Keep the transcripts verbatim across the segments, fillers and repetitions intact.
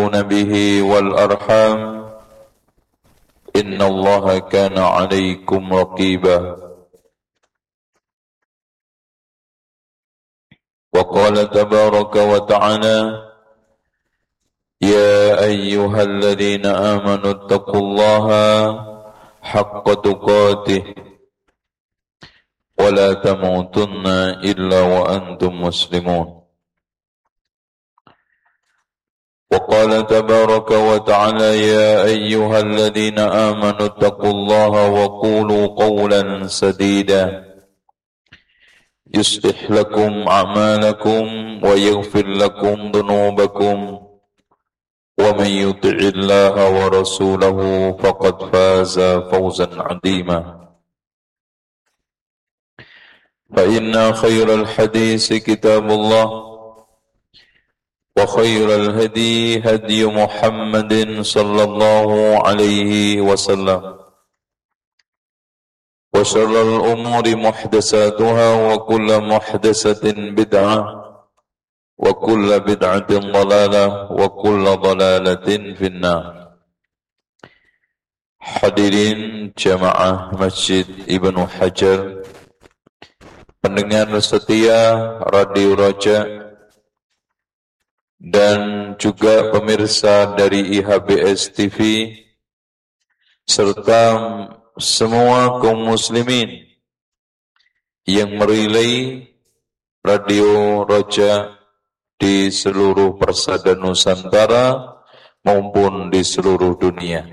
به والأرحام إن الله كان عليكم رقيبا وقال تبارك وتعالى يا أيها الذين آمنوا اتقوا الله حق تقاته ولا تموتن إلا وأنتم مسلمون وقال تبارك وتعالى يا أيها الذين آمنوا اتقوا الله وقولوا قولا سديدا يصلح لكم أعمالكم ويغفر لكم ذنوبكم ومن يطع الله ورسوله فقد فاز فوزا عظيما فإن خير الحديث كتاب الله وخير الهدي هدي محمد صلى الله عليه وسلم وشر الأمور محدثاتها وكل محدثة بدعة وكل بدعة ضلالة وكل ضلالة في النار. Hadirin jamaah Masjid Ibnu Hajar, pendengar setia Radio Raja dan juga pemirsa dari I H B S T V serta semua kaum muslimin yang merelay Radio Raja di seluruh persada Nusantara maupun di seluruh dunia,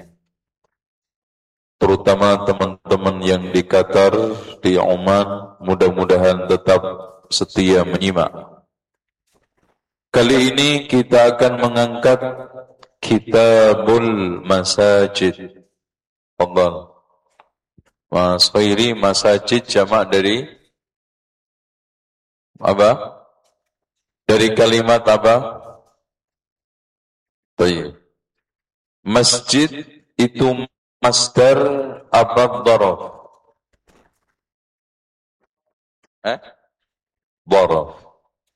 terutama teman-teman yang di Qatar, di Oman, mudah-mudahan tetap setia menyimak. Kali ini kita akan mengangkat Kitabul Masajid. Allah, Mas Khairi, masajid jamak dari apa? Dari kalimat apa? Baik. Masjid itu masdar apa dharaf? Eh? Dharaf.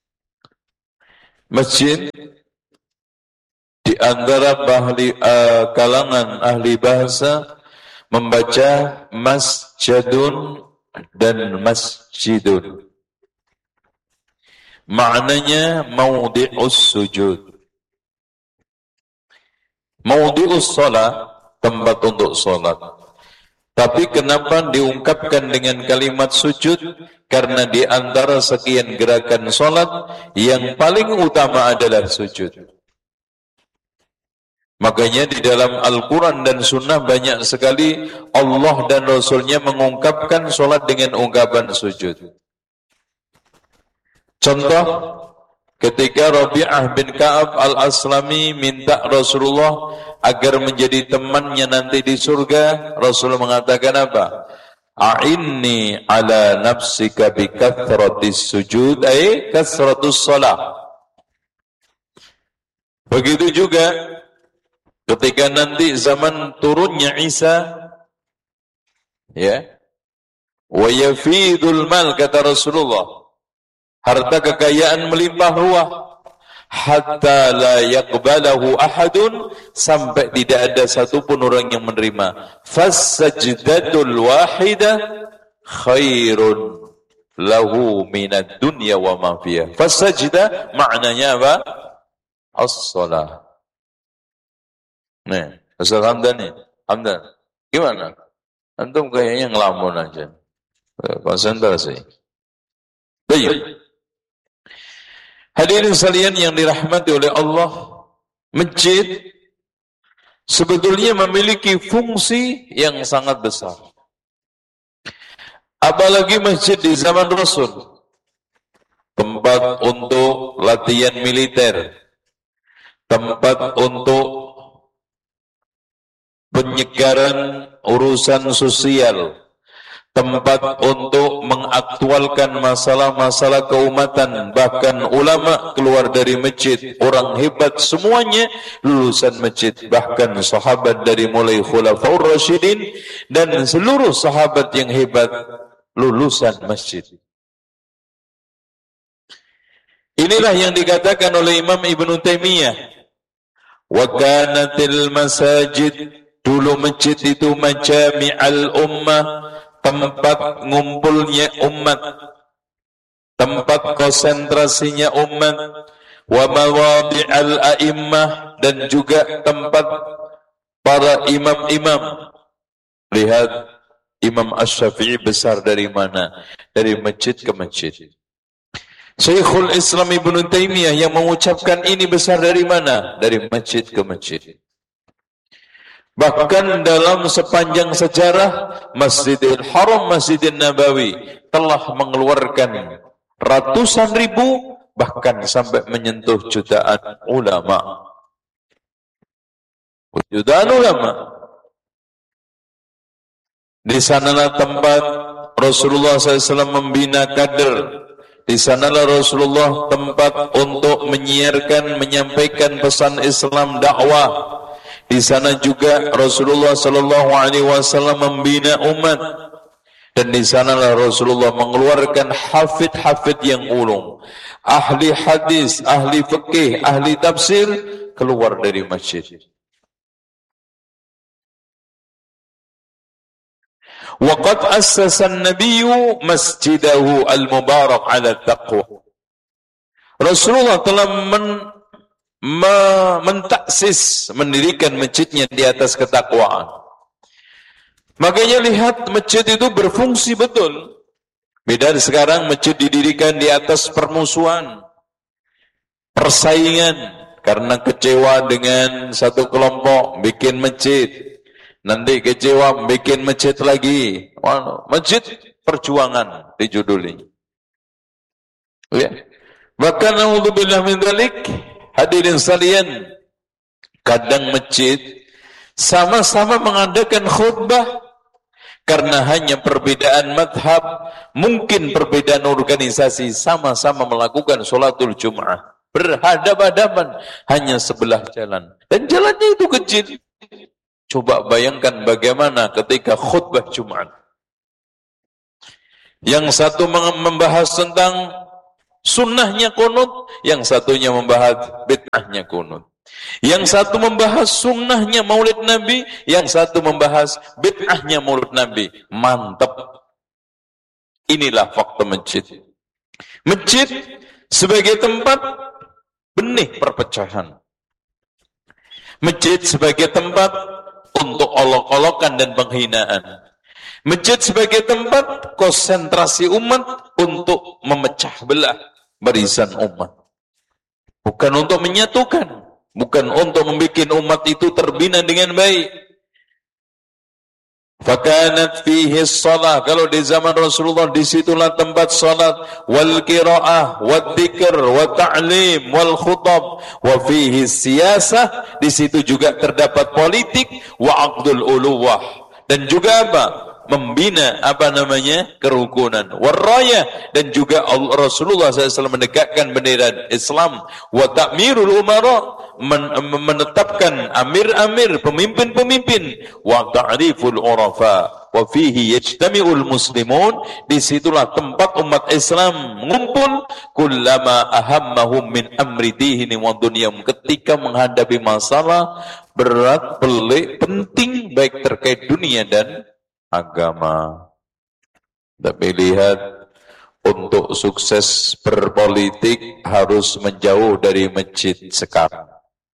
Masjid di antara ahli uh, kalangan ahli bahasa membaca masjidun dan masjidun. Maknanya maudhi'us sujud. Maudhi'us shalah, tempat untuk salat. Tapi kenapa diungkapkan dengan kalimat sujud? Karena di antara sekian gerakan salat yang paling utama adalah sujud. Makanya di dalam Al-Quran dan Sunnah banyak sekali Allah dan Rasulnya mengungkapkan salat dengan ungkapan sujud. Contoh, ketika Rabi'ah bin Ka'ab al-Aslami minta Rasulullah agar menjadi temannya nanti di surga, Rasul mengatakan apa? A'inni ala nafsika bi kathratis sujud, ay kathratus shalah. Begitu juga ketika nanti zaman turunnya Isa, ya, wa yafidul mal, kata Rasulullah, harta kekayaan melimpah ruah, hatta la yaqbalahu ahadun, sampai tidak ada satupun orang yang menerima. Fasajdatul wahidah khairun lahu minad dunya wa ma fiha. Fasajdah maknanya apa? As-shalah. Nih, Ustaz Hamdan nih, Hamdan, gimana? Antum kayaknya ngelamun aja. Konsentrasi. Baik. Hadirin sekalian yang dirahmati oleh Allah, masjid sebetulnya memiliki fungsi yang sangat besar. Apalagi masjid di zaman Rasul, tempat untuk latihan militer, tempat untuk penyegaran urusan sosial, tempat untuk mengaktualkan masalah-masalah keumatan. Bahkan ulama keluar dari masjid, orang hebat semuanya lulusan masjid. Bahkan sahabat dari mulai Khulafaur Rasyidin dan seluruh sahabat yang hebat lulusan masjid. Inilah yang dikatakan oleh Imam Ibnu Taimiyah, Wa kanatil masajid, dulu masjid itu majami'al ummah, tempat ngumpulnya umat, tempat konsentrasinya umat. Wa mawadi'al a'immah, dan juga tempat para imam-imam. Lihat Imam Asy-Syafi'i besar dari mana? Dari masjid ke masjid. Syekhul Islam Ibnu Taimiyah yang mengucapkan ini besar dari mana? Dari masjid ke masjid. Bahkan dalam sepanjang sejarah Masjidil Haram, Masjidil Nabawi telah mengeluarkan ratusan ribu, bahkan sampai menyentuh jutaan ulama. Jutaan ulama. Di sanalah tempat Rasulullah shallallahu alaihi wasallam membina kader. Di sanalah Rasulullah tempat untuk menyiarkan, menyampaikan pesan Islam, dakwah. Di sana juga Rasulullah shallallahu alaihi wasallam membina umat. Dan di sanalah Rasulullah mengeluarkan hafid-hafid yang ulung, ahli hadis, ahli fikih, ahli tafsir, keluar dari masjid. Waqad assasa an-nabiyyu masjidahu al-mubarak ala taqwa. Rasulullah telah men, me, mentaksis, mendirikan masjidnya di atas ketakwaan. Makanya lihat, masjid itu berfungsi betul. Beda sekarang, masjid didirikan di atas permusuhan, persaingan, karena kecewa dengan satu kelompok bikin masjid. Nanti kecewa bikin masjid lagi. Masjid perjuangan dijuduli. Ya. Bahkan naudzubillah min dzalik, hadirin sekalian, kadang masjid sama-sama mengadakan khutbah karena hanya perbedaan madhab, mungkin perbedaan organisasi, sama-sama melakukan sholatul Jum'ah, berhadap-hadapan, hanya sebelah jalan, dan jalannya itu kecil. Coba bayangkan bagaimana ketika khutbah Jumat. Yang satu membahas tentang sunnahnya kunut, yang satunya membahas bid'ahnya kunut. Yang satu membahas sunnahnya maulid Nabi, yang satu membahas bid'ahnya maulid Nabi. Mantap. Inilah fakta masjid. Masjid sebagai tempat benih perpecahan. Masjid sebagai tempat untuk olok-olokan dan penghinaan. Masjid sebagai tempat konsentrasi umat untuk memecah belah barisan umat. Bukan untuk menyatukan, bukan untuk membuat umat itu terbina dengan baik. Fakanat fihi shalah, kalau di zaman Rasulullah disitulah tempat salat, wal qiraah, wal dzikr, wal ta'lim, wal khutab, wa fihi siyasah, di situ juga terdapat politik, wa aqdul uluwah, dan juga apa? Membina apa namanya? Kerukunan, warraya, dan juga Rasulullah shallallahu alaihi wasallam menegakkan bendera Islam, wa ta'mirul umara, men menetapkan amir-amir, pemimpin-pemimpin, wa ta'riful urafa, wa fihi yajtami'ul muslimun, disitulah tempat umat Islam mengumpul, kullama ahammahum min amri dihini wa dunyam, ketika menghadapi masalah berat, pelik, penting, baik terkait dunia dan agama. Tapi lihat, untuk sukses berpolitik harus menjauh dari masjid sekarang.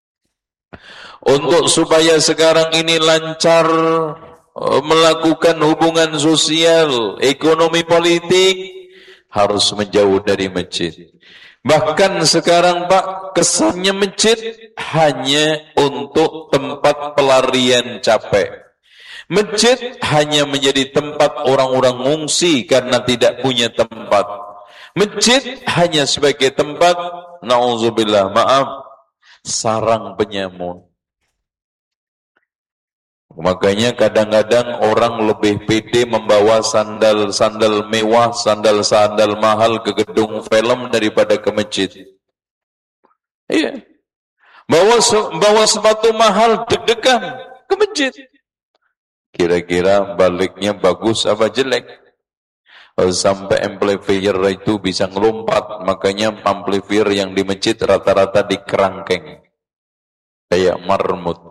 Untuk supaya sekarang ini lancar melakukan hubungan sosial, ekonomi politik, harus menjauh dari masjid. Bahkan sekarang Pak, kesannya masjid hanya untuk tempat pelarian capek. Masjid hanya menjadi tempat orang-orang ngungsi karena tidak punya tempat. Masjid hanya sebagai tempat, na'udzubillah, maaf, sarang penyamun. Makanya kadang-kadang orang lebih pede membawa sandal-sandal mewah, sandal-sandal mahal ke gedung film daripada ke masjid. Iya. Bawa, bawa sepatu mahal deg-degan ke masjid. Kira-kira baliknya bagus apa jelek? Sampai amplifier itu bisa ngelompat, makanya amplifier yang di masjid rata-rata di kerangkeng. kayak marmut.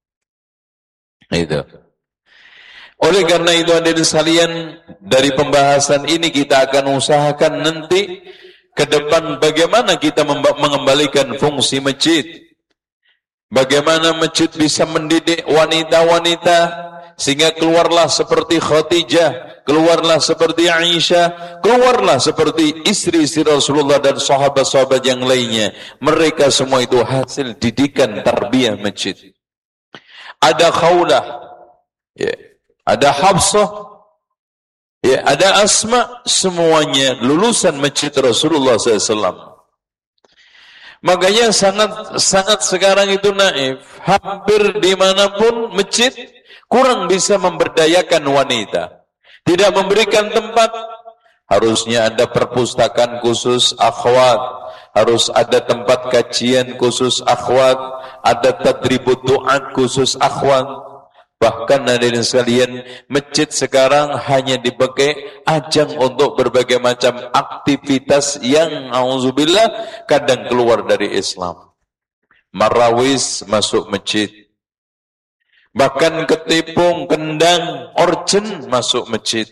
Itu. Oleh karena itu hadirin sekalian, dari pembahasan ini kita akan usahakan nanti ke depan bagaimana kita mengembalikan fungsi masjid. Bagaimana masjid bisa mendidik wanita-wanita sehingga keluarlah seperti Khadijah, keluarlah seperti Aisyah, keluarlah seperti istri-istri Rasulullah dan sahabat-sahabat yang lainnya. Mereka semua itu hasil didikan tarbiyah masjid. Ada Khawlah, ya. Ada Hafsah, ya, ada Asma, semuanya lulusan masjid Rasulullah sallallahu alaihi wasallam. Makanya sangat sangat sekarang itu naif, hampir dimanapun masjid kurang bisa memberdayakan wanita, tidak memberikan tempat. Harusnya ada perpustakaan khusus akhwat, harus ada tempat kajian khusus akhwat, ada tadribut du'at khusus akhwat. Bahkan hadirin sekalian, masjid sekarang hanya dipakai ajang untuk berbagai macam aktivitas yang auzubillah kadang keluar dari Islam. Marawis masuk masjid. Bahkan ketipung, kendang, orjen masuk masjid.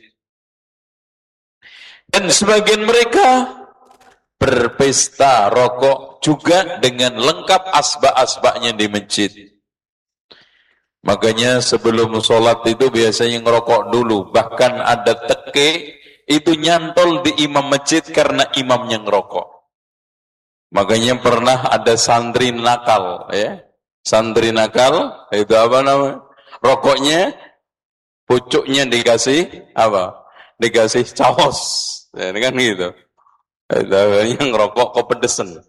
Dan sebagian mereka berpesta rokok juga dengan lengkap asbak-asbaknya di masjid. Makanya sebelum sholat itu biasanya ngerokok dulu. Bahkan ada teke itu nyantol di imam masjid karena imamnya ngerokok. Makanya pernah ada santri nakal, ya. Santri nakal itu apa namanya? Rokoknya pucuknya dikasih apa? Dikasih caos, ya, kan gitu. Yang ngerokok kepedesan.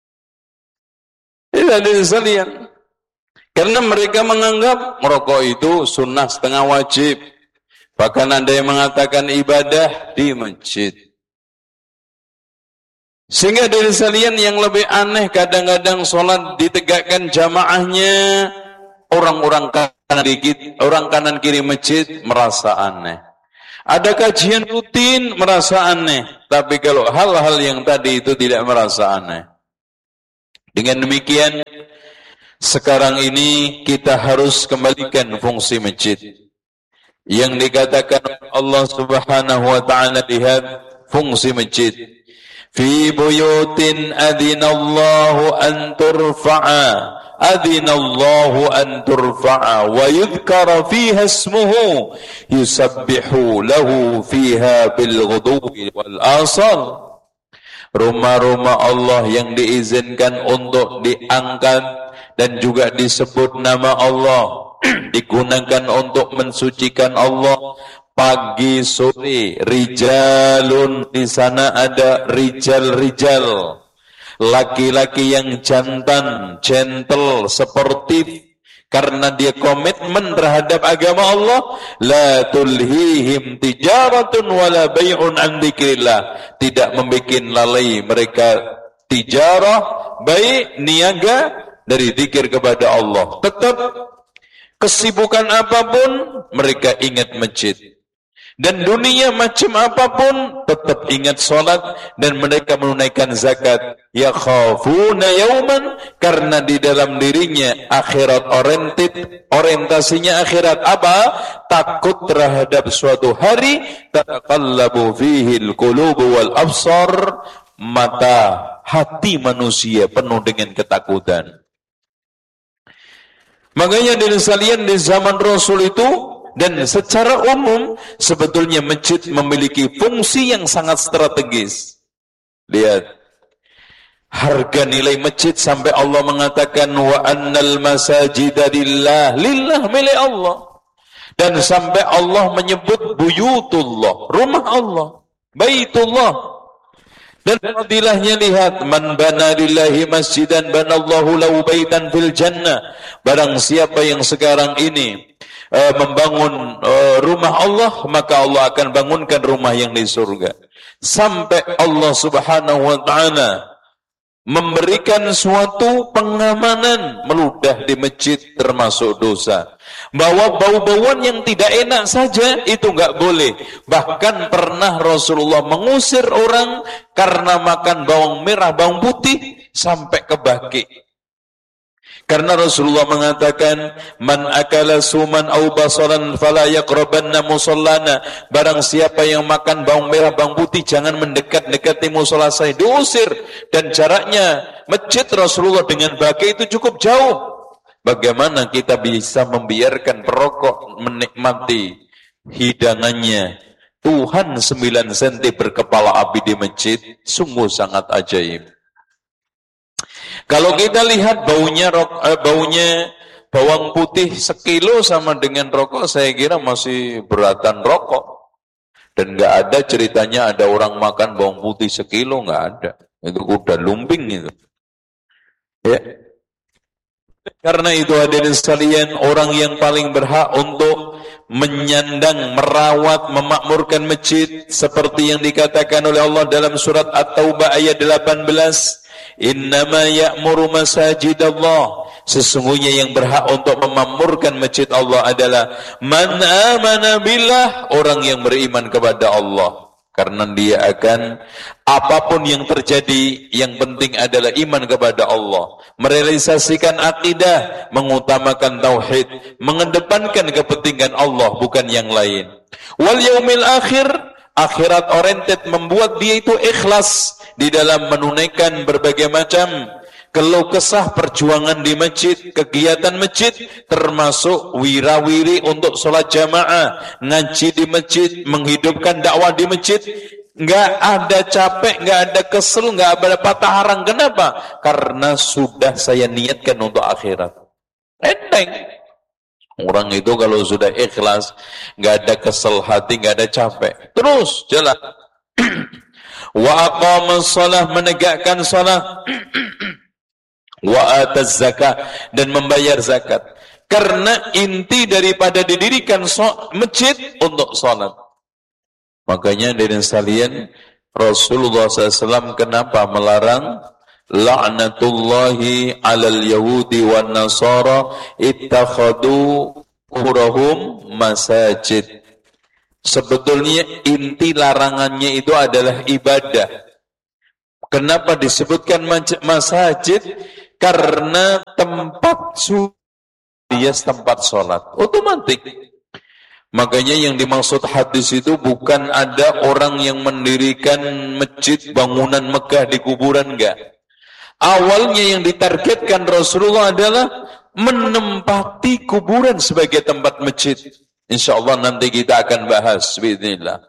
Itu ada sekalian. Karena mereka menganggap merokok itu sunnah setengah wajib. Bahkan ada yang mengatakan ibadah di masjid. Sehingga dari sekalian yang lebih aneh, kadang-kadang sholat ditegakkan jamaahnya, orang-orang kanan kiri, orang kanan kiri masjid merasa aneh. Ada kajian rutin merasa aneh. Tapi kalau hal-hal yang tadi itu tidak merasa aneh. Dengan demikian, sekarang ini kita harus kembalikan fungsi masjid. Yang dikatakan Allah Subhanahu wa taala, lihat fungsi masjid. Fi buyutin adinallahu an turfa'a adinallahu an turfa'a wa yudhkara fiha ismuhu yusabbihu lahu fiha bil ghudwi wal asal. Rumah-rumah Allah yang diizinkan untuk diangkat dan juga disebut nama Allah, digunakan untuk mensucikan Allah pagi sore. Rijalun, di sana ada rijal-rijal, laki-laki yang jantan, gentle, sportif, karena dia komitmen terhadap agama Allah. La tulhihim tijaratun wala bay'un an dzikrillah, tidak membuat lalai mereka tijarah, baik niaga dari zikir kepada Allah. Tetap kesibukan apapun mereka ingat masjid. Dan dunia macam apapun tetap ingat solat dan mereka menunaikan zakat. Ya khafuna yauman, karena di dalam dirinya akhirat oriented, orientasinya akhirat. Apa? Takut terhadap suatu hari tataqallabu fihi al-qulubu wal absar, mata hati manusia penuh dengan ketakutan. Makanya dari sekalian di zaman Rasul itu dan secara umum sebetulnya masjid memiliki fungsi yang sangat strategis. Lihat harga nilai masjid sampai Allah mengatakan wa annal masajida lillah, lillah milik Allah. Dan sampai Allah menyebut buyutullah, rumah Allah, baitullah. Dan fadilahnya lihat, man bana lillahi masjidan banallahu lahu baitan fil jannah. Barang siapa yang sekarang ini uh, membangun uh, rumah Allah, maka Allah akan bangunkan rumah yang di surga. Sampai Allah Subhanahu wa taala memberikan suatu pengamanan, meludah di masjid termasuk dosa. Bawa bau-bauan yang tidak enak saja itu enggak boleh. Bahkan pernah Rasulullah mengusir orang karena makan bawang merah, bawang putih sampai ke baki. Karena Rasulullah mengatakan, man akala suman au basaran fala yaqrabanna musallana. Barang siapa yang makan bawang merah, bawang putih, jangan mendekat-dekati musala saya, diusir. Dan jaraknya masjid Rasulullah dengan bagai itu cukup jauh. Bagaimana kita bisa membiarkan perokok menikmati hidangannya Tuhan sembilan senti berkepala api di masjid? Sungguh sangat ajaib. Kalau kita lihat baunya rok, eh, baunya bawang putih sekilo sama dengan rokok, saya kira masih beratan rokok. Dan nggak ada ceritanya ada orang makan bawang putih sekilo, nggak ada. Itu udah lumping itu. Ya. Karena itu hadirin sekalian, orang yang paling berhak untuk menyandang, merawat, memakmurkan masjid seperti yang dikatakan oleh Allah dalam surat At-Taubah ayat delapan belas, innama ya'muru masajidallah, sesungguhnya yang berhak untuk memakmurkan masjid Allah adalah man amana billah, orang yang beriman kepada Allah. Karena dia akan, apapun yang terjadi, yang penting adalah iman kepada Allah, merealisasikan akidah, mengutamakan tauhid, mengedepankan kepentingan Allah bukan yang lain. Wal yaumil akhir, akhirat oriented, membuat dia itu ikhlas di dalam menunaikan berbagai macam keluh kesah perjuangan di masjid, kegiatan masjid, termasuk wirawiri untuk sholat jamaah, ngaji di masjid, menghidupkan dakwah di masjid. Nggak ada capek, nggak ada kesel, nggak ada patah arang. Kenapa? Karena sudah saya niatkan untuk akhirat. Enteng. Orang itu kalau sudah ikhlas, nggak ada kesel hati, nggak ada capek, terus jalan. Wa aqamas shalah, menegakkan salat. Wa ataz zakah, dan membayar zakat. Karena inti daripada didirikan so, masjid untuk salat. Makanya dari sekalian, Rasulullah shallallahu alaihi wasallam kenapa melarang? La'natullahi alal yahudi wan nasara ittakhadu qurahum masajid. Sebetulnya inti larangannya itu adalah ibadah. Kenapa disebutkan masajid? Karena tempat suci, tempat sholat otomatis. Makanya yang dimaksud hadis itu bukan ada orang yang mendirikan masjid bangunan megah di kuburan, enggak. Awalnya yang ditargetkan Rasulullah adalah menempati kuburan sebagai tempat masjid. Insyaallah nanti kita akan bahas bismillah.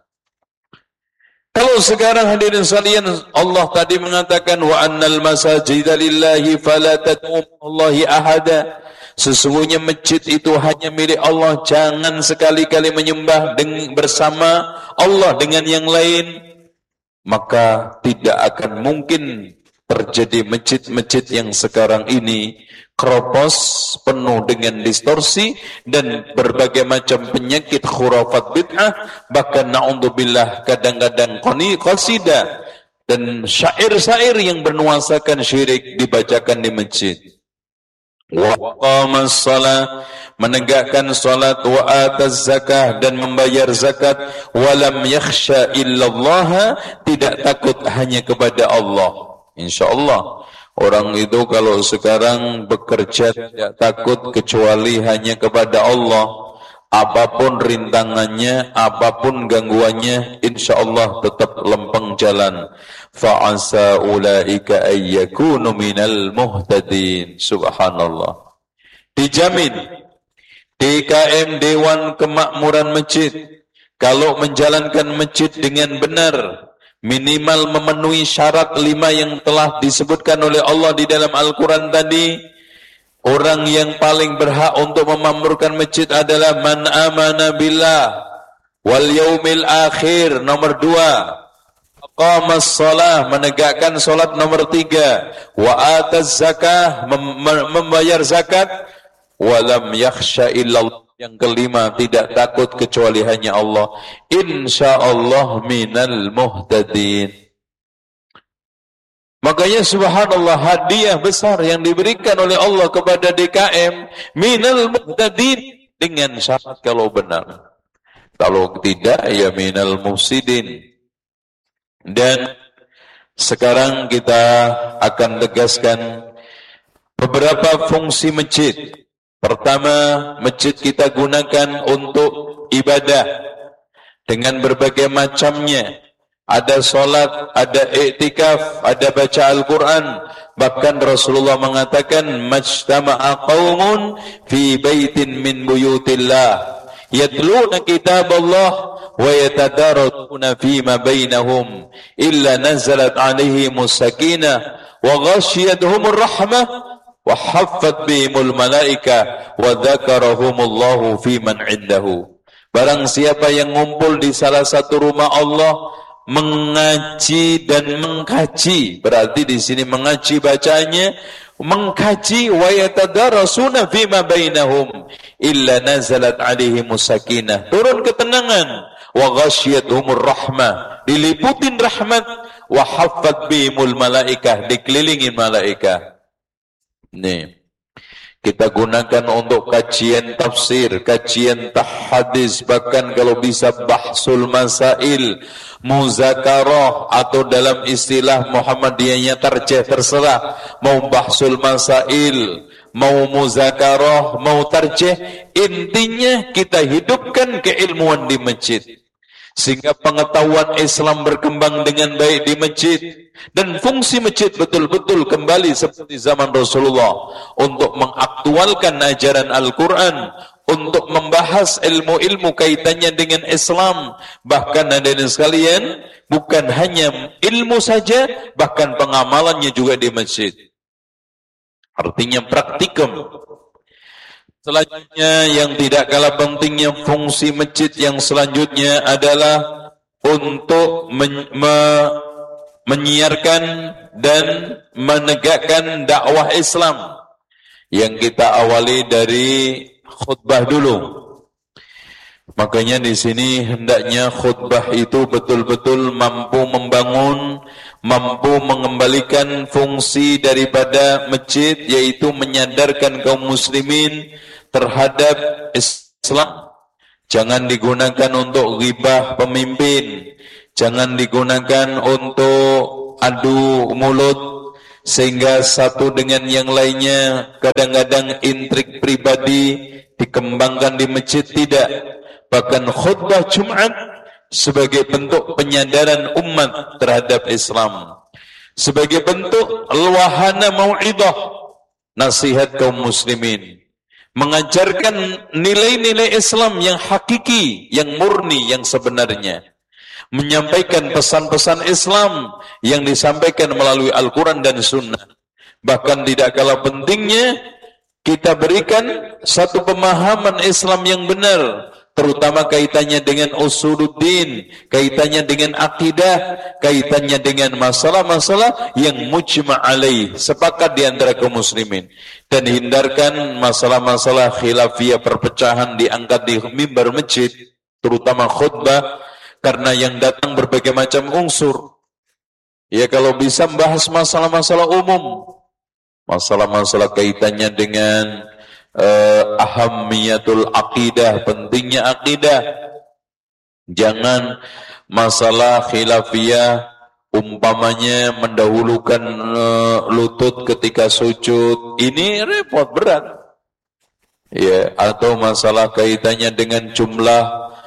Kalau sekarang hadirin sekalian, Allah tadi mengatakan wa annal masajida lillahi fala tad'u Allahi ahada. Sesungguhnya masjid itu hanya milik Allah, jangan sekali-kali menyembah bersama Allah dengan yang lain. Maka tidak akan mungkin terjadi masjid-masjid yang sekarang ini keropos, penuh dengan distorsi dan berbagai macam penyakit khurafat bid'ah, bahkan na'udzubillah kadang-kadang qasida dan syair-syair yang bernuansakan syirik dibacakan di masjid. Wa qamas shalah, menegakkan salat, wa ataz zakah, dan membayar zakat, wa lam yakhsha illallah, tidak takut hanya kepada Allah. Insyaallah orang itu kalau sekarang bekerja tidak takut kecuali hanya kepada Allah. Apapun rintangannya, apapun gangguannya, insyaallah tetap lempeng jalan. Fa'asa ulaika ayyakunu minal muhtadin. Subhanallah. Dijamin D K M Dewan Kemakmuran Masjid kalau menjalankan masjid dengan benar, minimal memenuhi syarat lima yang telah disebutkan oleh Allah di dalam Al-Quran tadi, orang yang paling berhak untuk memakmurkan masjid adalah man amana billah wal yaumil akhir, nomor dua. Aqamas shalah, menegakkan salat, nomor tiga. Wa ataz zakah, mem membayar zakat. Wa lam yakhsha illallah, yang kelima, tidak takut kecuali hanya Allah. Insyaallah minal muhtadin. Makanya subhanallah, hadiah besar yang diberikan oleh Allah kepada D K M, minal muhtadin, dengan syarat kalau benar. Kalau tidak, ya minal mufsidin. Dan sekarang kita akan tegaskan beberapa fungsi masjid. Pertama, masjid kita gunakan untuk ibadah dengan berbagai macamnya. Ada solat, ada i'tikaf, ada baca Al-Quran. Bahkan Rasulullah mengatakan, majtama'a qawmun fi baitin min buyutillah yatluna kitab Allah wa yatadarasuna fima bainahum illa nazalat alaihimus sakinah wa ghashiyatuhumur rahmah wa haffat bihimul malaika wa dzakarahumullahu fi man indahu. Barang siapa yang ngumpul di salah satu rumah Allah mengaji dan mengkaji, berarti di sini mengaji bacanya, mengkaji, wa yatadarasuna fima bainahum illa nazalat alaihimus sakinah, turun ketenangan, wa ghasyiyatuhumur rahmah, diliputin rahmat, wa haffat bihimul malaikah, dikelilingi malaikah. Nih, kita gunakan untuk kajian tafsir, kajian tahadis, bahkan kalau bisa bahsul masail, muzakarah, atau dalam istilah Muhammadiyahnya tarjih, terserah, mau bahsul masail, mau muzakarah, mau tarjih, intinya kita hidupkan keilmuan di masjid, sehingga pengetahuan Islam berkembang dengan baik di masjid. Dan fungsi masjid betul-betul kembali seperti zaman Rasulullah, untuk mengaktualkan ajaran Al-Quran, untuk membahas ilmu-ilmu kaitannya dengan Islam. Bahkan hadirin sekalian, bukan hanya ilmu saja, bahkan pengamalannya juga di masjid. Artinya praktikum. Selanjutnya yang tidak kalah pentingnya fungsi masjid yang selanjutnya adalah untuk men me menyiarkan dan menegakkan dakwah Islam, yang kita awali dari khutbah dulu. Makanya di sini hendaknya khutbah itu betul-betul mampu membangun, mampu mengembalikan fungsi daripada masjid, yaitu menyadarkan kaum muslimin terhadap Islam. Jangan digunakan untuk ghibah pemimpin, jangan digunakan untuk adu mulut sehingga satu dengan yang lainnya kadang-kadang intrik pribadi dikembangkan di masjid. Tidak. Bahkan khutbah Jumat sebagai bentuk penyadaran umat terhadap Islam, sebagai bentuk wahana mau'idah, nasihat kaum muslimin, mengajarkan nilai-nilai Islam yang hakiki, yang murni, yang sebenarnya, menyampaikan pesan-pesan Islam yang disampaikan melalui Al-Quran dan Sunnah. Bahkan tidak kalah pentingnya kita berikan satu pemahaman Islam yang benar, terutama kaitannya dengan usuluddin, kaitannya dengan akidah, kaitannya dengan masalah-masalah yang mujma' alaih, sepakat di antara kaum muslimin. Dan hindarkan masalah-masalah khilafiyah, perpecahan diangkat di mimbar masjid, terutama khutbah, karena yang datang berbagai macam unsur. Ya, kalau bisa membahas masalah-masalah umum, masalah-masalah kaitannya dengan Uh, ahamiyatul aqidah, pentingnya akidah. Jangan masalah khilafiyah, umpamanya mendahulukan uh, lutut ketika sujud, ini repot, berat. Ya, atau masalah kaitannya dengan jumlah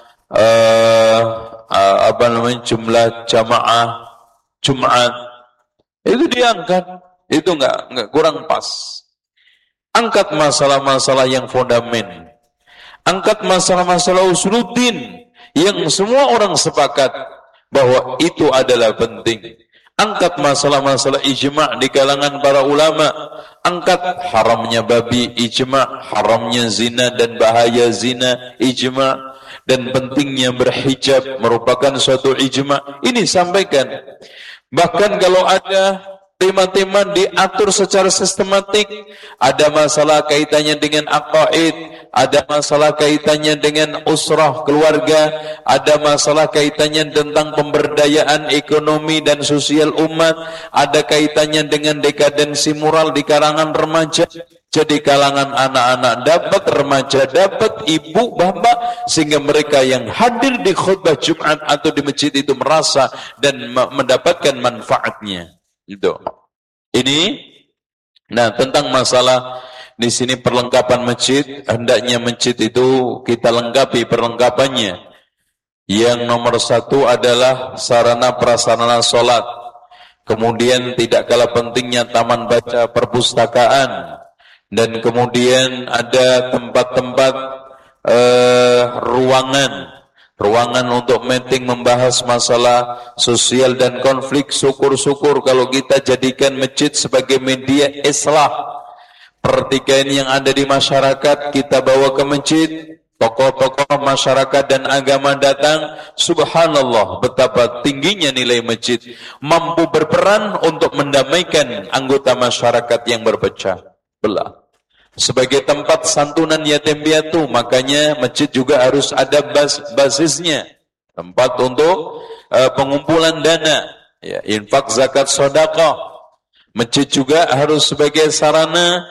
uh, uh, apa namanya jumlah jamaah Jumat, itu diangkat, itu enggak enggak kurang pas. Angkat masalah-masalah yang fondamen, angkat masalah-masalah usuluddin yang semua orang sepakat bahwa itu adalah penting. Angkat masalah-masalah ijma' di kalangan para ulama, angkat haramnya babi, ijma', haramnya zina dan bahaya zina, ijma', dan pentingnya berhijab merupakan suatu ijma'. Ini sampaikan. Bahkan kalau ada tema-tema diatur secara sistematik, ada masalah kaitannya dengan aqaid, ada masalah kaitannya dengan usrah keluarga, ada masalah kaitannya tentang pemberdayaan ekonomi dan sosial umat, ada kaitannya dengan dekadensi moral di kalangan remaja. Jadi kalangan anak-anak dapat, remaja dapat, ibu, bapak, sehingga mereka yang hadir di khutbah Jumat atau di masjid itu merasa dan mendapatkan manfaatnya. Itu. Ini Nah, tentang masalah di sini perlengkapan masjid, hendaknya masjid itu kita lengkapi perlengkapannya. Yang nomor satu adalah sarana prasarana solat. Kemudian tidak kalah pentingnya taman baca perpustakaan. Dan kemudian ada tempat-tempat eh, ruangan. Ruangan untuk meeting membahas masalah sosial dan konflik. Syukur-syukur kalau kita jadikan masjid sebagai media islah pertikaian yang ada di masyarakat, kita bawa ke masjid, tokoh-tokoh masyarakat dan agama datang. Subhanallah, betapa tingginya nilai masjid, mampu berperan untuk mendamaikan anggota masyarakat yang berpecah belah. Sebagai tempat santunan yatim piatu, makanya masjid juga harus ada bas basisnya, tempat untuk uh, pengumpulan dana, ya, infak, zakat, sedekah. Masjid juga harus sebagai sarana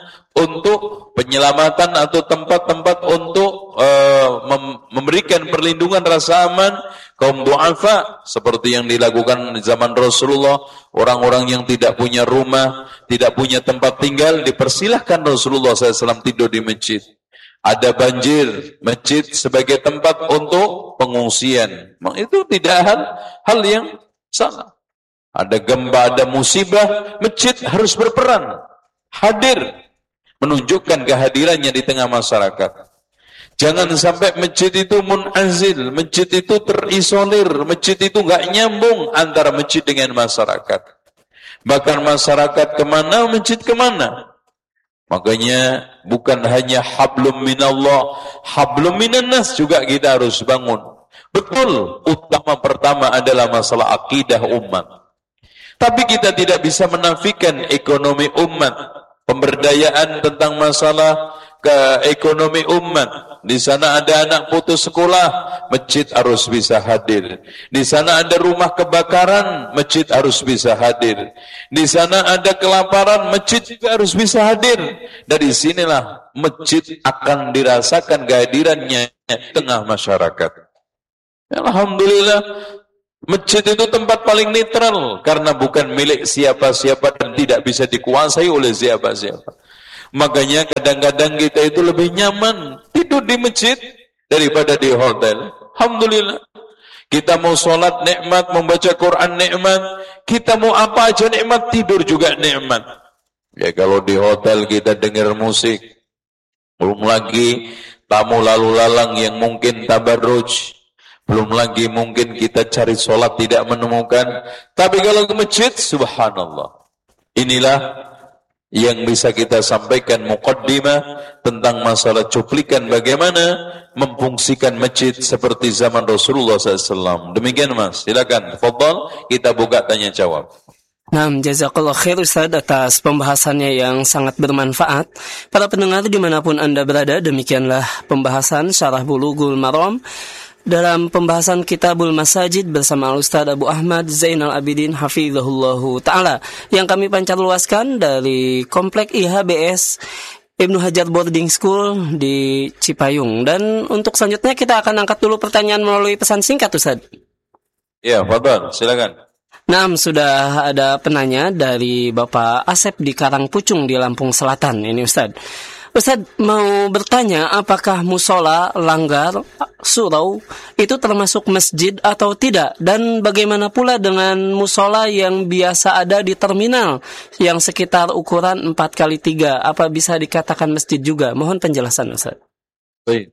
untuk penyelamatan atau tempat-tempat untuk uh, mem memberikan perlindungan rasa aman kaum du'afa, seperti yang dilakukan di zaman Rasulullah. Orang-orang yang tidak punya rumah, tidak punya tempat tinggal, dipersilahkan Rasulullah shallallahu alaihi wasallam tidur di masjid. Ada banjir, masjid sebagai tempat untuk pengungsian, itu tidak hal, hal yang salah. Ada gempa, ada musibah, masjid harus berperan, hadir, menunjukkan kehadirannya di tengah masyarakat. Jangan sampai masjid itu munazil, masjid itu terisolir, masjid itu nggak nyambung antara masjid dengan masyarakat. Bahkan masyarakat kemana, masjid kemana. Makanya bukan hanya hablum minallah, hablum minannas juga kita harus bangun. Betul, utama pertama adalah masalah akidah umat. Tapi kita tidak bisa menafikan ekonomi umat, pemberdayaan tentang masalah ke ekonomi umat. Di sana ada anak putus sekolah, masjid harus bisa hadir. Di sana ada rumah kebakaran, masjid harus bisa hadir. Di sana ada kelaparan, masjid juga harus bisa hadir. Dari sinilah masjid akan dirasakan kehadirannya di tengah masyarakat. Alhamdulillah, masjid itu tempat paling netral karena bukan milik siapa-siapa dan tidak bisa dikuasai oleh siapa-siapa. Makanya kadang-kadang kita itu lebih nyaman tidur di masjid daripada di hotel. Alhamdulillah. Kita mau sholat nikmat, membaca Quran nikmat, kita mau apa aja nikmat, tidur juga nikmat. Ya kalau di hotel kita dengar musik, belum lagi tamu lalu lalang yang mungkin tabarruj, belum lagi mungkin kita cari sholat tidak menemukan. Tapi kalau ke masjid, subhanallah. Inilah yang bisa kita sampaikan muqaddimah tentang masalah cuplikan bagaimana memfungsikan masjid seperti zaman Rasulullah shallallahu alaihi wasallam. Demikian Mas, silakan, fadhal, kita buka tanya jawab. Nah, jazakallah khair Ustaz atas pembahasannya yang sangat bermanfaat. Para pendengar dimanapun Anda berada, demikianlah pembahasan Syarah Bulughul Maram dalam pembahasan Kitabul Masajid bersama Ustaz Abu Ahmad Zainal Abidin hafizahullahu ta'ala yang kami pancar luaskan dari Komplek I H B S Ibnu Hajar Boarding School di Cipayung. Dan untuk selanjutnya kita akan angkat dulu pertanyaan melalui pesan singkat Ustaz. Ya, fadhal, silakan. Nah, sudah ada penanya dari Bapak Asep di Karangpucung di Lampung Selatan ini Ustaz. Ustaz mau bertanya, apakah musola, langgar, surau itu termasuk masjid atau tidak? Dan bagaimana pula dengan musola yang biasa ada di terminal yang sekitar ukuran empat kali tiga? Apa bisa dikatakan masjid juga? Mohon penjelasan Ustaz. Baik.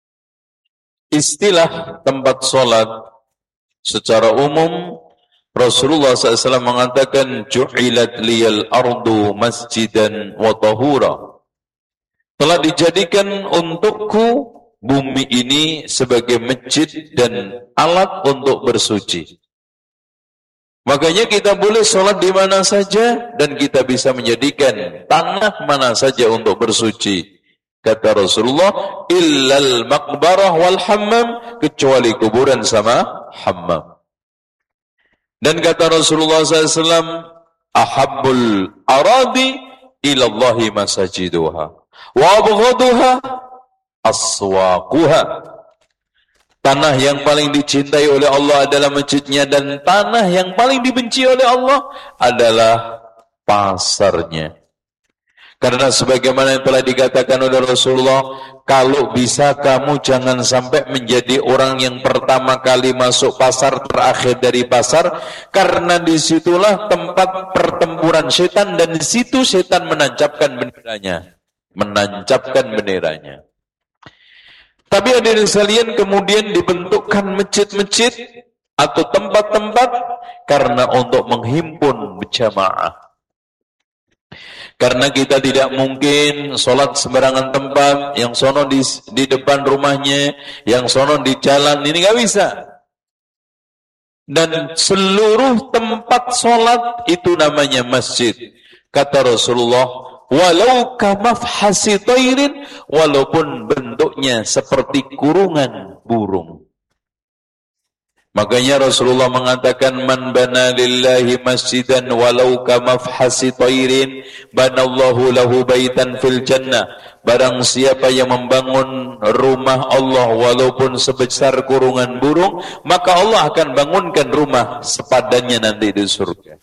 Istilah tempat sholat secara umum Rasulullah shallallahu alaihi wasallam mengatakan ju'ilat liyal ardu masjidan wa tahura. Telah dijadikan untukku bumi ini sebagai masjid dan alat untuk bersuci. Makanya kita boleh sholat di mana saja dan kita bisa menjadikan tanah mana saja untuk bersuci. Kata Rasulullah, illal maqbarah wal hammam, kecuali kuburan sama hammam. Dan kata Rasulullah shallallahu alaihi wasallam, ahabbul aradi ilallahi masajiduha wa abghaduha aswaquha. Tanah yang paling dicintai oleh Allah adalah masjidnya, dan tanah yang paling dibenci oleh Allah adalah pasarnya. Karena sebagaimana yang telah dikatakan oleh Rasulullah, kalau bisa kamu jangan sampai menjadi orang yang pertama kali masuk pasar, terakhir dari pasar, karena disitulah tempat pertempuran setan, dan di situ setan menancapkan benderanya, menancapkan benderanya. Tapi hadirin sekalian, kemudian dibentukkan masjid-masjid atau tempat-tempat karena untuk menghimpun berjamaah. Karena kita tidak mungkin sholat sembarangan tempat, yang sono di, di depan rumahnya, yang sono di jalan, ini nggak bisa. Dan seluruh tempat sholat itu namanya masjid. Kata Rasulullah, walau kamafhasi tairin, walaupun bentuknya seperti kurungan burung. Makanya Rasulullah mengatakan, man bana lillahi masjidan walau kamafhasi tairin banallahu lahu baitan fil jannah. Barang siapa yang membangun rumah Allah walaupun sebesar kurungan burung, maka Allah akan bangunkan rumah sepadannya nanti di surga.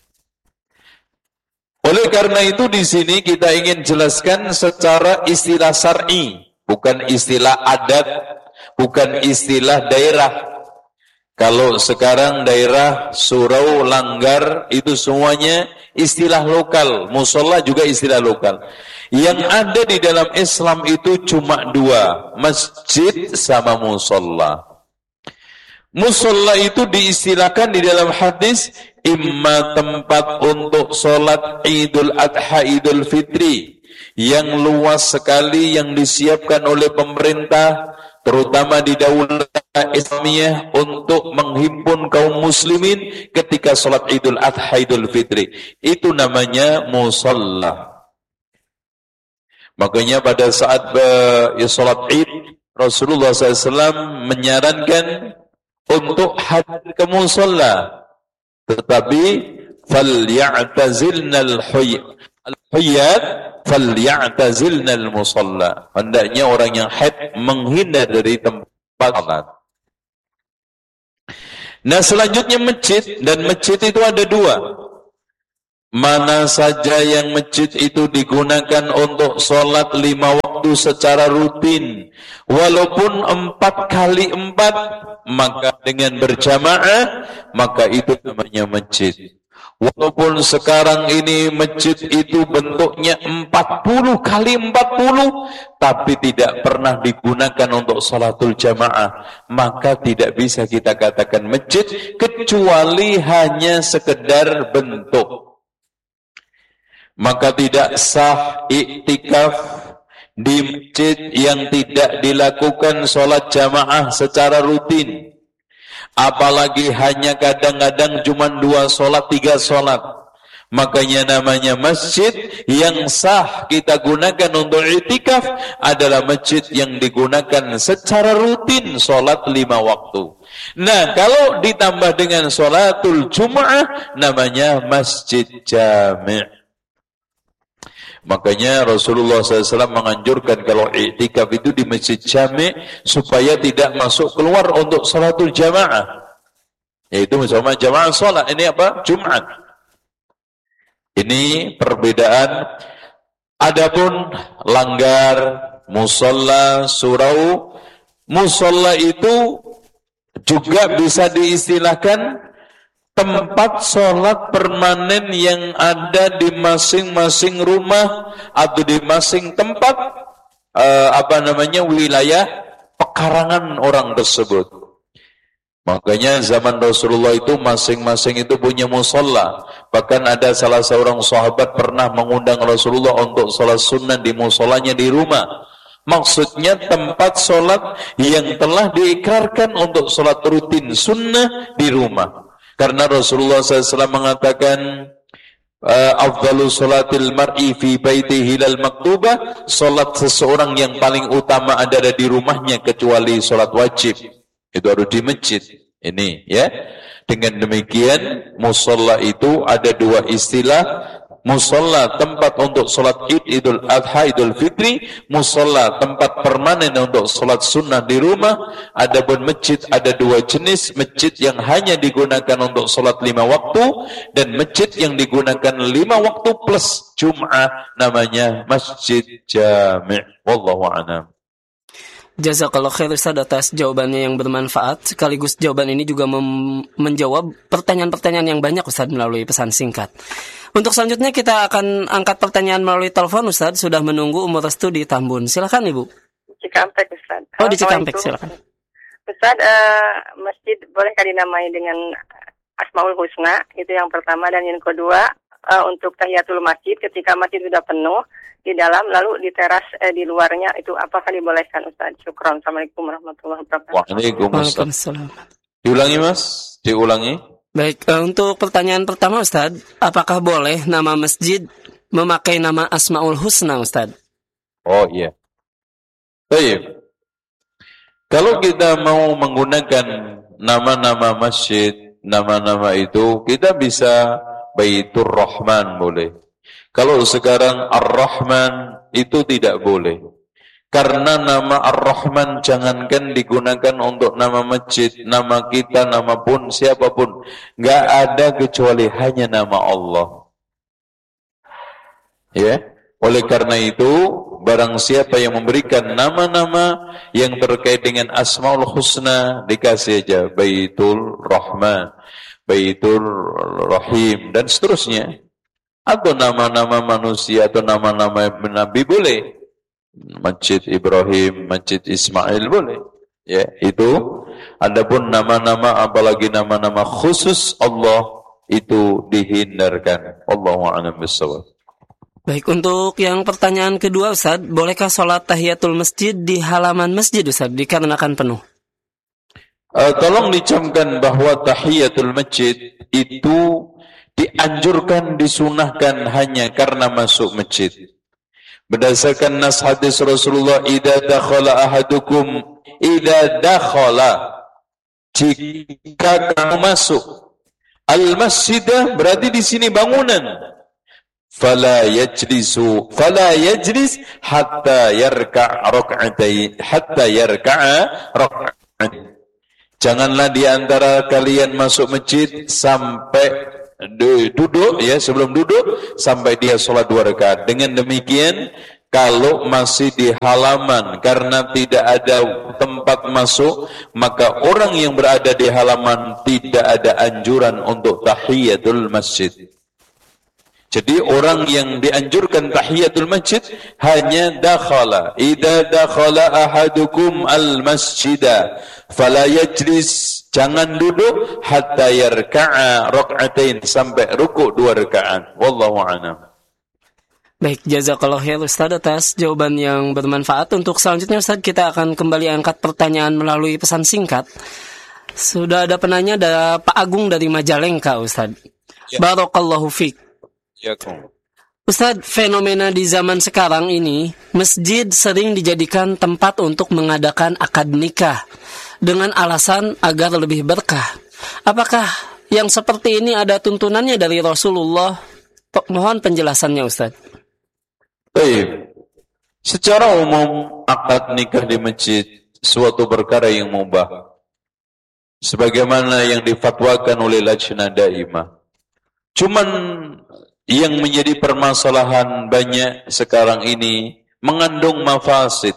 Oleh karena itu di sini kita ingin jelaskan secara istilah syar'i, bukan istilah adat, bukan istilah daerah. Kalau sekarang daerah, surau, langgar, itu semuanya istilah lokal. Musola juga istilah lokal. Yang ada di dalam Islam itu cuma dua, masjid sama musola. Musola itu diistilahkan di dalam hadis, imma tempat untuk sholat Idul Adha, Idul Fitri, yang luas sekali, yang disiapkan oleh pemerintah, terutama di daulah Islamiyah, untuk menghimpun kaum muslimin ketika sholat Idul Adha, Idul Fitri. Itu namanya musalla. Makanya pada saat uh, sholat Id, Rasulullah shallallahu alaihi wasallam menyarankan untuk hadir ke musalla, tetapi falyatazilna al-huyat falyatazilna al-musalla. Hendaknya orang yang haid menghindar dari tempat salat. Nah, selanjutnya masjid, dan masjid itu ada dua. Mana saja yang masjid itu digunakan untuk sholat lima waktu secara rutin, walaupun empat kali empat, maka dengan berjamaah, maka itu namanya masjid. Walaupun sekarang ini masjid itu bentuknya empat puluh kali empat puluh, tapi tidak pernah digunakan untuk salatul jamaah, maka tidak bisa kita katakan masjid, kecuali hanya sekedar bentuk. Maka tidak sah iktikaf di masjid yang tidak dilakukan salat jamaah secara rutin. Apalagi hanya kadang-kadang cuma dua solat, tiga solat. Makanya namanya masjid. Yang sah kita gunakan untuk i'tikaf adalah masjid yang digunakan secara rutin solat lima waktu. Nah, kalau ditambah dengan solatul Jum'ah, namanya masjid jami'. Makanya Rasulullah shallallahu alaihi wasallam menganjurkan kalau i'tikaf itu di masjid jami' supaya tidak masuk keluar untuk salatul jamaah. Yaitu misalnya jamaah salat, ini apa? Jumat. Ini perbedaan. Adapun langgar, musola, surau, musola itu juga bisa diistilahkan tempat sholat permanen yang ada di masing-masing rumah atau di masing tempat uh, apa namanya wilayah pekarangan orang tersebut. Makanya zaman Rasulullah itu masing-masing itu punya musola. Bahkan ada salah seorang sahabat pernah mengundang Rasulullah untuk sholat sunnah di musolanya di rumah. Maksudnya tempat sholat yang telah diikrarkan untuk sholat rutin sunnah di rumah. Karena Rasulullah shallallahu alaihi wasallam mengatakan, afdalu sholatil mar'i fi baitihi lal maktubah, sholat seseorang yang paling utama adalah di rumahnya kecuali sholat wajib. Itu harus di masjid. Ini ya. Dengan demikian musola itu ada dua istilah, musola tempat untuk sholat id, idul adha, idul fitri, musola tempat permanen untuk sholat sunnah di rumah. Adapun masjid ada dua jenis, masjid yang hanya digunakan untuk sholat lima waktu dan masjid yang digunakan lima waktu plus Jum'ah, namanya masjid jami'. Wallahu a'lam. Jazakallah khair Ustaz atas jawabannya yang bermanfaat. Sekaligus jawaban ini juga mem- menjawab pertanyaan-pertanyaan yang banyak Ustaz melalui pesan singkat. Untuk selanjutnya kita akan angkat pertanyaan melalui telepon Ustaz. Sudah menunggu Umur Restu di Tambun. Silakan Ibu. Cikampek Ustaz. Oh di Cikampek, silakan. Ustaz, uh, masjid bolehkah dinamai dengan Asmaul Husna? Itu yang pertama. Dan yang kedua, uh, untuk tahiyatul masjid ketika masjid sudah penuh di dalam, lalu di teras, eh, di luarnya, itu apakah dibolehkan Ustaz? Syukran. Assalamualaikum warahmatullahi wabarakatuh. Waalaikumsalam. Diulangi Mas, diulangi. Baik, uh, untuk pertanyaan pertama Ustaz, apakah boleh nama masjid memakai nama Asmaul Husna Ustaz? Oh iya. Baik. Kalau kita mau menggunakan nama-nama masjid, nama-nama itu, kita bisa Baitur Rahman boleh. Kalau sekarang Ar-Rahman itu tidak boleh. Karena nama Ar-Rahman jangankan digunakan untuk nama masjid, nama kita, nama pun, siapapun. Nggak ada kecuali hanya nama Allah. Ya. Oleh karena itu, barang siapa yang memberikan nama-nama yang terkait dengan Asmaul Husna, dikasih aja Baitul Rahman, Baitul Rahim, dan seterusnya. Atau nama-nama manusia atau nama-nama Nabi boleh. Masjid Ibrahim, Masjid Ismail boleh. Ya, itu. Adapun nama-nama apalagi nama-nama khusus Allah itu dihindarkan. Wallahu a'lam bishawab. Baik, untuk yang pertanyaan kedua Ustaz, bolehkah sholat tahiyatul masjid di halaman masjid Ustaz dikarenakan penuh? Uh, tolong dicamkan bahwa tahiyatul masjid itu dianjurkan, disunahkan hanya karena masuk masjid. Berdasarkan nas hadis Rasulullah, idza dakhala ahadukum, idza dakhala, jika kamu masuk al-masjidah, berarti di sini bangunan. Fala yajlisu, fala yajlis hatta yarka' rak'atain, hatta yarka'a rak'atain. Janganlah di antara kalian masuk masjid sampai duduk, ya, sebelum duduk sampai dia sholat dua rakaat. Dengan demikian, kalau masih di halaman karena tidak ada tempat masuk, maka orang yang berada di halaman tidak ada anjuran untuk tahiyatul masjid. Jadi orang yang dianjurkan tahiyatul masjid hanya dakhala. Idza dakhala ahadukum al-masjida fala yajlis, jangan duduk hatta yarka'a rak'atain, sampai rukuk dua rakaat. Wallahu a'lam. Baik, jazakallahu khair Ustaz atas jawaban yang bermanfaat. Untuk selanjutnya Ustaz, kita akan kembali angkat pertanyaan melalui pesan singkat. Sudah ada penanya, ada Pak Agung dari Majalengka Ustaz. Ya. Barakallahu fiik. Ya, Ustaz, fenomena di zaman sekarang ini, masjid sering dijadikan tempat untuk mengadakan akad nikah dengan alasan agar lebih berkah. Apakah yang seperti ini ada tuntunannya dari Rasulullah? Mohon penjelasannya Ustaz. Baik. Secara umum, akad nikah di masjid suatu perkara yang mubah, sebagaimana yang difatwakan oleh Lajnah Daimah. Cuman yang menjadi permasalahan banyak sekarang ini mengandung mafasid.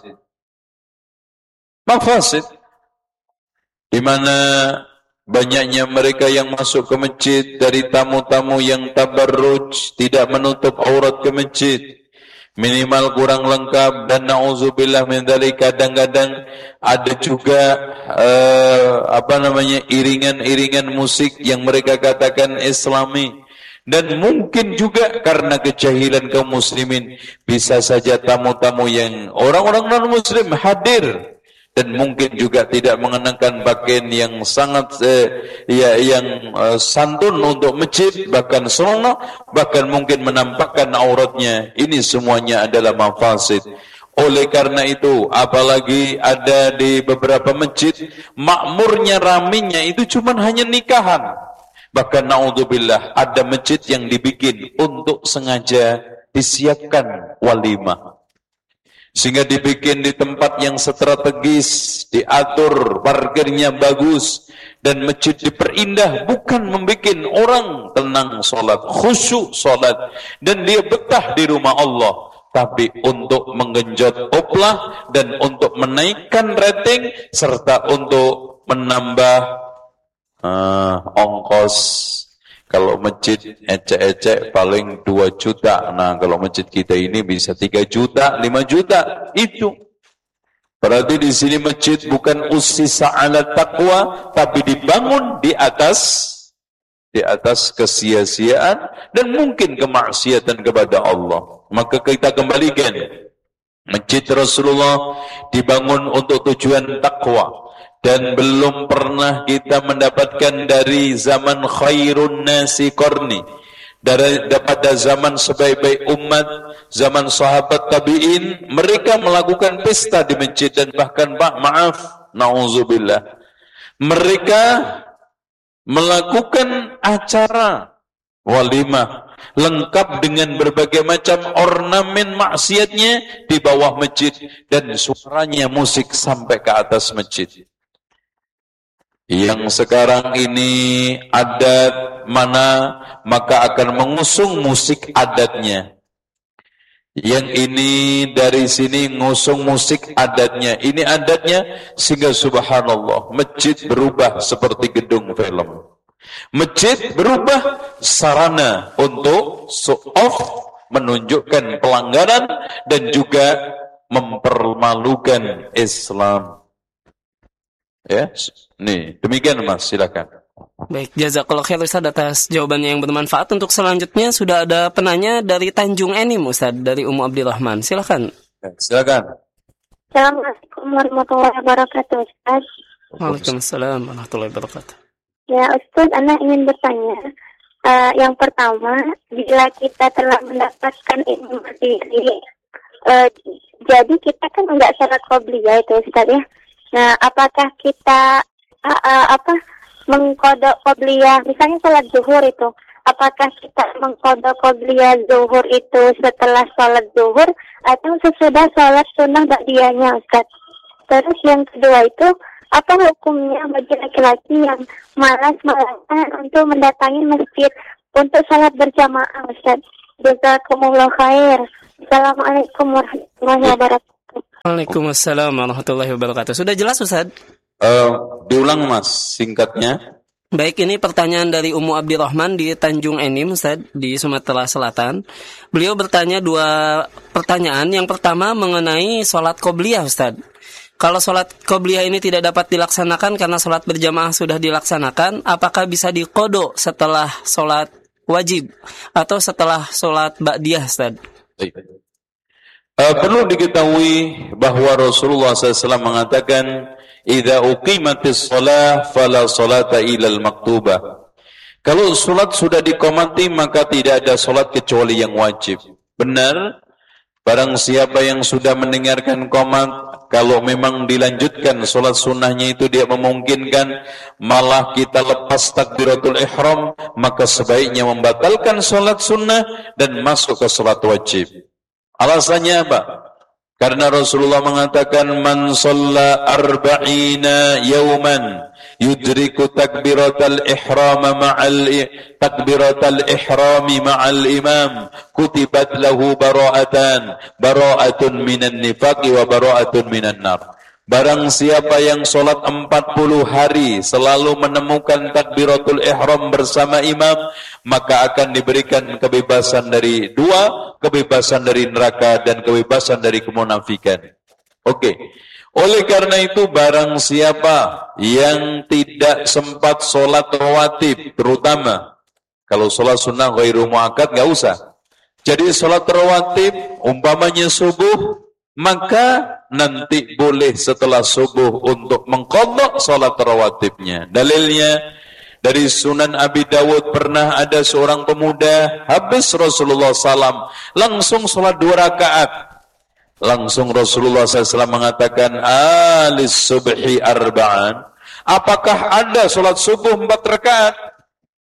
Mafasid di mana banyaknya mereka yang masuk ke masjid dari tamu-tamu yang tabarruj, tidak menutup aurat ke masjid, minimal kurang lengkap, dan na'udzubillah min dzalik, kadang-kadang ada juga uh, apa namanya iringan-iringan musik yang mereka katakan islami. Dan mungkin juga karena kejahilan kaum muslimin, bisa saja tamu-tamu yang orang-orang non-muslim hadir dan mungkin juga tidak mengenakan pakaian yang sangat eh, ya yang eh, santun untuk masjid, bahkan senonoh, bahkan mungkin menampakkan auratnya. Ini semuanya adalah mafasid. Oleh karena itu, apalagi ada di beberapa masjid makmurnya, raminya itu cuma hanya nikahan. Bahkan naudzubillah ada masjid yang dibikin untuk sengaja disiapkan walimah. Sehingga dibikin di tempat yang strategis, diatur parkirnya bagus, dan masjid diperindah, bukan membikin orang tenang sholat, khusyuk sholat, dan dia betah di rumah Allah, tapi untuk menggenjot oplah dan untuk menaikkan rating serta untuk menambah uh, ongkos. Kalau masjid ecek-ecek paling dua juta. Nah, kalau masjid kita ini bisa tiga juta, lima juta. Itu. Berarti di sini masjid bukan ussisa ala taqwa, tapi dibangun di atas di atas kesia-siaan dan mungkin kemaksiatan kepada Allah. Maka kita kembalikan. Masjid Rasulullah dibangun untuk tujuan takwa. Dan belum pernah kita mendapatkan dari zaman khairun nasi qarni, dari daripada zaman sebaik-baik umat, zaman sahabat tabi'in, mereka melakukan pesta di masjid. Dan bahkan pak maaf, na'udzubillah, mereka melakukan acara walimah lengkap dengan berbagai macam ornamen maksiatnya di bawah masjid, dan suaranya musik sampai ke atas masjid. Yang sekarang ini adat mana, maka akan mengusung musik adatnya. Yang ini dari sini ngusung musik adatnya, ini adatnya, sehingga subhanallah masjid berubah seperti gedung film. Masjid berubah sarana untuk show off, menunjukkan pelanggaran dan juga mempermalukan Islam. Ya, nih demikian Mas, silakan. Baik, jazakallahu khair Ustaz atas jawabannya yang bermanfaat. Untuk selanjutnya sudah ada penanya dari Tanjung Enim Ustaz, dari Ummu Abdurrahman. Silakan. Ya, silakan. Assalamualaikum warahmatullahi wabarakatuh, Ustaz. Waalaikumsalam warahmatullahi wabarakatuh. Ya Ustaz, anak ingin bertanya. Uh, yang pertama, bila kita telah mendapatkan ilmu berdiri, uh, jadi kita kan enggak salat qobliyah itu Ustaz ya. Nah, apakah kita uh, uh, apa mengkodok qobliyah, misalnya sholat zuhur itu, apakah kita mengkodok qobliyah zuhur itu setelah sholat zuhur atau sesudah sholat sunnah ba'diyahnya, Ustaz? Terus yang kedua itu, apa hukumnya bagi laki-laki yang malas-malasan untuk mendatangi masjid untuk sholat berjamaah, Ustaz? Jazakumullah khair. Assalamualaikum warahmatullahi wabarakatuh. Waalaikumsalam warahmatullahi wabarakatuh. Sudah jelas Ustaz? Uh, diulang Mas, singkatnya. Baik, ini pertanyaan dari Ummu Abdurrahman di Tanjung Enim Ustaz, di Sumatera Selatan. Beliau bertanya dua pertanyaan. Yang pertama mengenai sholat qobliyah Ustaz. Kalau sholat qobliyah ini tidak dapat dilaksanakan karena sholat berjamaah sudah dilaksanakan, apakah bisa diqodho setelah sholat wajib atau setelah sholat ba'diyah Ustaz? Baik. Uh, perlu diketahui bahwa Rasulullah shallallahu alaihi wasallam mengatakan, "Idza uqimatis shalah fala salata ilal maktubah." Kalau salat sudah diqomati maka tidak ada salat kecuali yang wajib. Benar, barang siapa yang sudah mendengarkan qomat, kalau memang dilanjutkan salat sunnahnya itu dia memungkinkan, malah kita lepas takbiratul ihram, maka sebaiknya membatalkan salat sunnah dan masuk ke salat wajib. Alasannya apa? Karena Rasulullah mengatakan, man shalla arba'ina yawman yudriku takbiratal ihram ma'al takbiratal ihrami ma'al imam kutibat lahu bara'atan bara'atun minan nifaqi wa bara'atun minan nar. Barang siapa yang sholat empat puluh hari selalu menemukan takbiratul ihram bersama imam, maka akan diberikan kebebasan dari dua, kebebasan dari neraka dan kebebasan dari kemunafikan. Oke. Okay. Oleh karena itu, barang siapa yang tidak sempat sholat rawatib, terutama kalau sholat sunnah ghairu muakkad nggak usah. Jadi sholat rawatib umpamanya subuh, maka nanti boleh setelah subuh untuk mengqadha salat rawatibnya. Dalilnya dari Sunan Abi Dawud, pernah ada seorang pemuda habis Rasulullah sallallahu alaihi wasallam langsung salat dua rakaat. Langsung Rasulullah sallallahu alaihi wasallam mengatakan, alis subhi arba'an. Apakah ada salat subuh empat rakaat?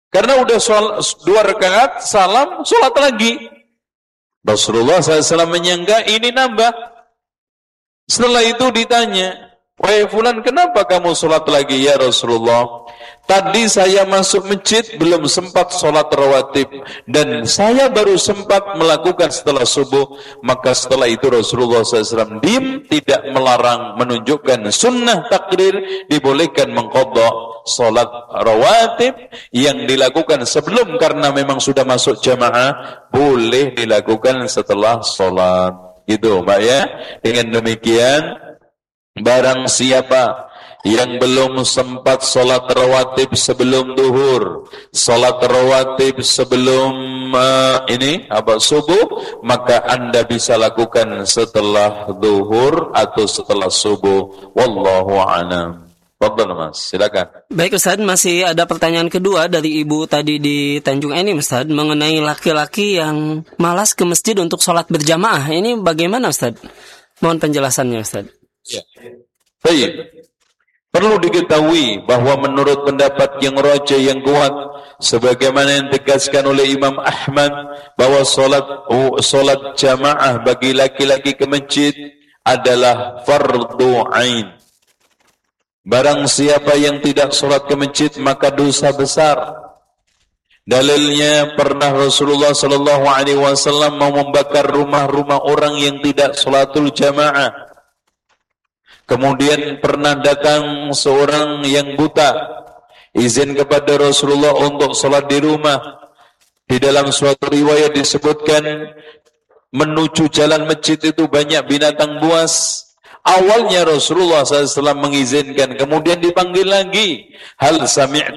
Karena udah sholat, dua rakaat, salam, sholat lagi. Rasulullah shallallahu alaihi wasallam menyangka ini nambah. Setelah itu ditanya, wahai fulan, kenapa kamu sholat lagi ya Rasulullah? Tadi saya masuk masjid belum sempat sholat rawatib, dan saya baru sempat melakukan setelah subuh. Maka setelah itu Rasulullah shallallahu alaihi wasallam diam, tidak melarang, menunjukkan sunnah takrir, dibolehkan mengqadha sholat rawatib yang dilakukan sebelum, karena memang sudah masuk jamaah, boleh dilakukan setelah sholat. Itu Mbak ya. Dengan demikian, barang siapa yang belum sempat sholat rawatib sebelum duhur, sholat rawatib sebelum uh, ini apa subuh, maka Anda bisa lakukan setelah duhur atau setelah subuh. Wallahu a'lam. Fadhal Mas, silakan. Baik Ustaz, masih ada pertanyaan kedua dari ibu tadi di Tanjung Enim Ustaz, mengenai laki-laki yang malas ke masjid untuk sholat berjamaah. Ini bagaimana Ustaz? Mohon penjelasannya Ustaz. Ya. Baik. Perlu diketahui bahwa menurut pendapat yang rajih, yang kuat, sebagaimana yang ditegaskan oleh Imam Ahmad, bahwa solat oh, solat jamaah bagi laki-laki ke masjid adalah fardu ain. Barang siapa yang tidak solat ke masjid, maka dosa besar. Dalilnya, pernah Rasulullah sallallahu alaihi wasallam mau membakar rumah-rumah orang yang tidak salatul jamaah. Kemudian pernah datang seorang yang buta, izin kepada Rasulullah untuk sholat di rumah. Di dalam suatu riwayat disebutkan, menuju jalan masjid itu banyak binatang buas. Awalnya Rasulullah shallallahu alaihi wasallam mengizinkan, kemudian dipanggil lagi, hal sami'